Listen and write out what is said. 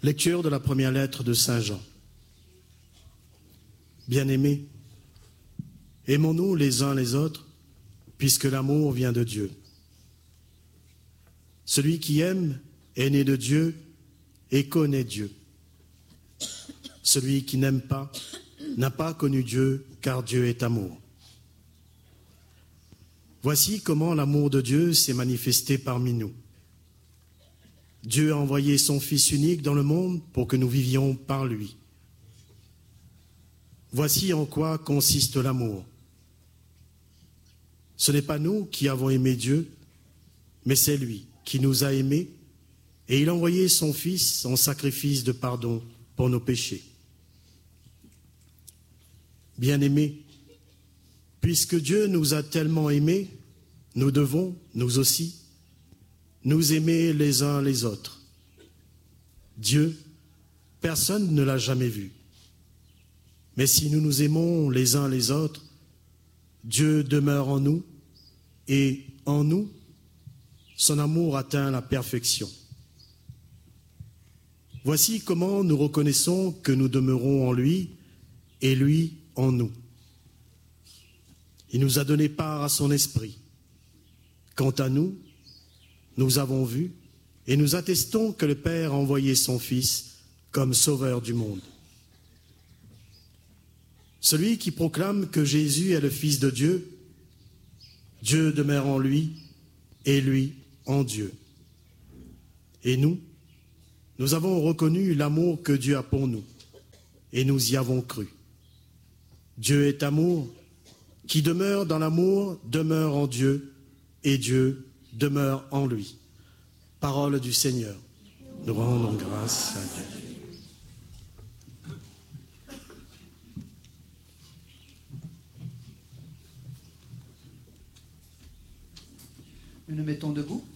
Lecture de la première lettre de Saint Jean. Bien-aimés, aimons-nous les uns les autres, puisque l'amour vient de Dieu. Celui qui aime est né de Dieu et connaît Dieu. Celui qui n'aime pas n'a pas connu Dieu, car Dieu est amour. Voici comment l'amour de Dieu s'est manifesté parmi nous. Dieu a envoyé son Fils unique dans le monde pour que nous vivions par lui. Voici en quoi consiste l'amour. Ce n'est pas nous qui avons aimé Dieu, mais c'est lui qui nous a aimés, et il a envoyé son Fils en sacrifice de pardon pour nos péchés. Bien-aimés, puisque Dieu nous a tellement aimés, nous devons, nous aussi, nous aimer les uns les autres. Dieu, personne ne l'a jamais vu. Mais si nous nous aimons les uns les autres, Dieu demeure en nous et en nous, son amour atteint la perfection. Voici comment nous reconnaissons que nous demeurons en lui et lui en nous. Il nous a donné part à son esprit. Quant à nous, nous avons vu et nous attestons que le Père a envoyé son Fils comme sauveur du monde. Celui qui proclame que Jésus est le Fils de Dieu, Dieu demeure en lui et lui en Dieu. Et nous avons reconnu l'amour que Dieu a pour nous et nous y avons cru. Dieu est amour, qui demeure dans l'amour demeure en Dieu et Dieu demeure en lui. Parole du Seigneur. Nous rendons grâce à Dieu. Nous nous mettons debout.